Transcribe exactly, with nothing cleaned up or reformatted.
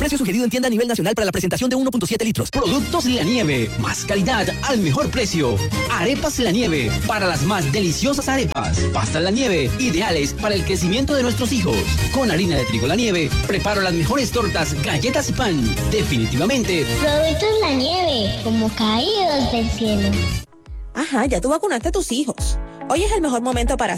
Precio sugerido en tienda a nivel nacional para la presentación de uno punto siete litros. Productos La Nieve. Más calidad al mejor precio. Arepas La Nieve. Para las más deliciosas arepas. Pastas La Nieve. Ideales para el crecimiento de nuestros hijos. Con harina de trigo La Nieve. Preparo las mejores tortas, galletas y pan. Definitivamente. Productos La Nieve. Como caídos del cielo. Ajá, ya tú vacunaste a tus hijos. Hoy es el mejor momento para